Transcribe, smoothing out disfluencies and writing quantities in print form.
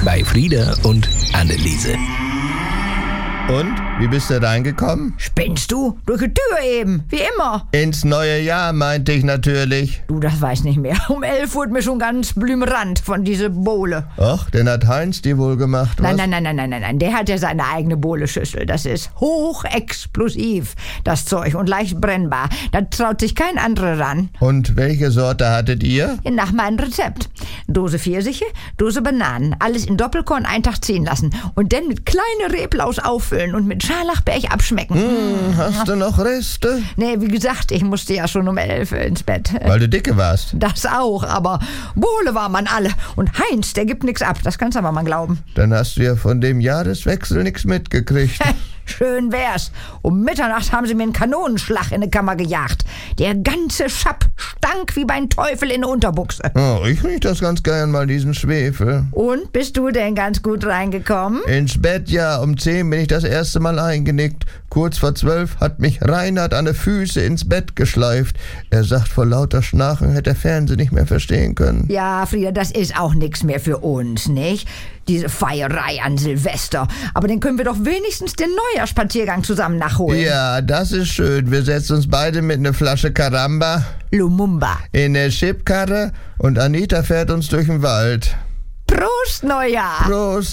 bei Frieda und Anneliese. Und? Wie bist du reingekommen? Spinnst du? Durch die Tür eben, wie immer. Ins neue Jahr, meinte ich natürlich. Du, das weiß nicht mehr. Um 11 wurde mir schon ganz blümerant von dieser Bohle. Ach, den hat Heinz dir wohl gemacht, was? Nein. Der hat ja seine eigene Bohleschüssel. Das ist hochexplosiv, das Zeug, und leicht brennbar. Da traut sich kein anderer ran. Und welche Sorte hattet ihr? Nach meinem Rezept. Dose Pfirsiche, Dose Bananen. Alles in Doppelkorn einen Tag ziehen lassen. Und dann mit kleinen Reblaus auffüllen und mit Scharlachberg abschmecken. Hast du noch Reste? Nee, wie gesagt, ich musste ja schon um 11 ins Bett. Weil du dicke warst. Das auch, aber Bohle war man alle. Und Heinz, der gibt nichts ab, das kannst du aber mal glauben. Dann hast du ja von dem Jahreswechsel nichts mitgekriegt. Schön wär's. Um Mitternacht haben sie mir einen Kanonenschlag in die Kammer gejagt. Der ganze Schapp stank wie beim Teufel in der Unterbuchse. Oh, ich riech das ganz gern mal, diesen Schwefel. Und, bist du denn ganz gut reingekommen? Ins Bett, ja. Um 10 bin ich das erste Mal eingenickt. Kurz vor 12 hat mich Reinhard an die Füße ins Bett geschleift. Er sagt, vor lauter Schnarchen hätte der Fernsehen nicht mehr verstehen können. Ja, Frieda, das ist auch nichts mehr für uns, nicht? Diese Feierei an Silvester. Aber dann können wir doch wenigstens den Neujahrsspaziergang zusammen nachholen. Ja, das ist schön. Wir setzen uns beide mit einer Flasche Caramba Lumumba. in eine Chipkarre und Anita fährt uns durch den Wald. Prost, Neujahr! Prost!